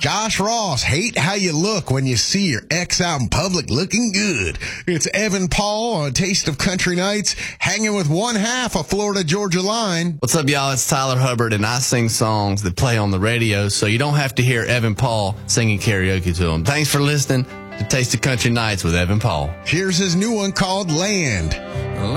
Josh Ross, hate how you look when you see your ex out in public looking good. It's Evan Paul on Taste of Country Nights, hanging with one half of Florida Georgia Line. What's up, y'all? It's Tyler Hubbard, and I sing songs that play on the radio, so you don't have to hear Evan Paul singing karaoke to them. Thanks for listening to Taste of Country Nights with Evan Paul. Here's his new one called Land.